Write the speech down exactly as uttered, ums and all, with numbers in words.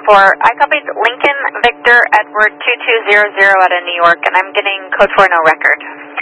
four. I copied Lincoln Victor Edward two two zero zero out of New York, and I'm getting code four no record.